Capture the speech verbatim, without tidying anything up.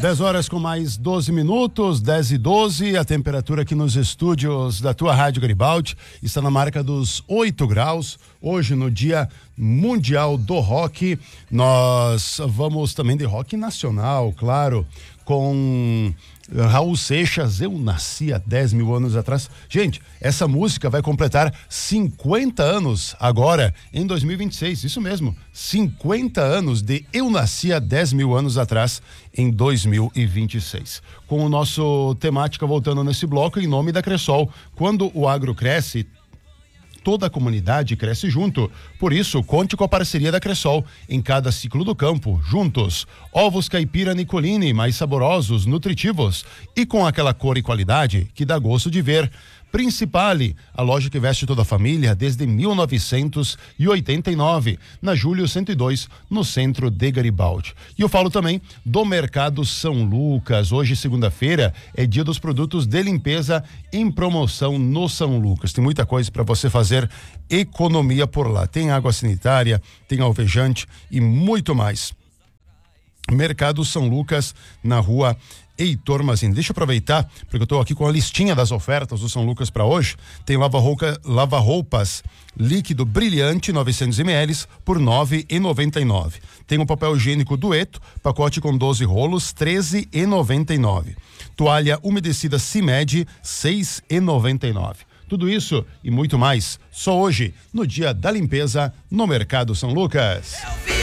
dez horas com mais doze minutos, dez e doze, a temperatura aqui nos estúdios da tua Rádio Garibaldi está na marca dos oito graus. Hoje, no Dia Mundial do Rock, nós vamos também de rock nacional, claro, com Raul Seixas, Eu Nasci há dez mil anos atrás. Gente, essa música vai completar cinquenta anos agora, em dois mil e vinte e seis. Isso mesmo, cinquenta anos de Eu Nasci há dez mil anos atrás, em dois mil e vinte e seis. Com o nosso temática voltando nesse bloco, em nome da Cressol. Quando o agro cresce, toda a comunidade cresce junto. Por isso, conte com a parceria da Cressol em cada ciclo do campo, juntos. Ovos caipira Nicolini, mais saborosos, nutritivos e com aquela cor e qualidade que dá gosto de ver. Principale, a loja que veste toda a família desde mil novecentos e oitenta e nove, na Júlio cento e dois, no centro de Garibaldi. E eu falo também do Mercado São Lucas. Hoje, segunda-feira, é dia dos produtos de limpeza em promoção no São Lucas. Tem muita coisa para você fazer economia por lá. Tem água sanitária, tem alvejante e muito mais. Mercado São Lucas, na rua Heitor Mazini. Deixa eu aproveitar, porque eu estou aqui com a listinha das ofertas do São Lucas para hoje. Tem lava-roupa, lava-roupas líquido brilhante novecentos mililitros por nove reais e noventa e nove. Tem um papel higiênico Dueto, pacote com doze rolos, treze reais e noventa e nove. Toalha umedecida Cimed, seis reais e noventa e nove. Tudo isso e muito mais, só hoje, no Dia da Limpeza, no Mercado São Lucas.